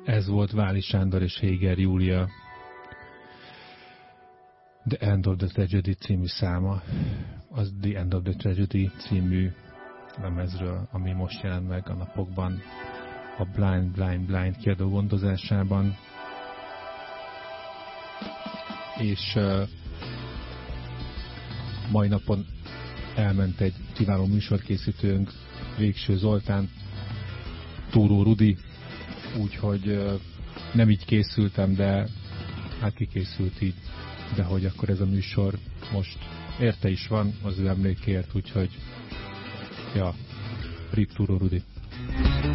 Ez volt Váli Sándor és Héger Júlia The End of the Tragedy című száma. Az The End of the Tragedy című lemezről, ami most jelent meg a napokban a Blind Blind Blind kiadó gondozásában. És mai napon elment egy kiváló műsorkészítőnk, Végső Zoltán, Túró Rudi, úgyhogy nem így készültem, de hát kikészült így, de hogy akkor ez a műsor most érte is van az ő emlékért, úgyhogy ja, RIP Túró Rudi.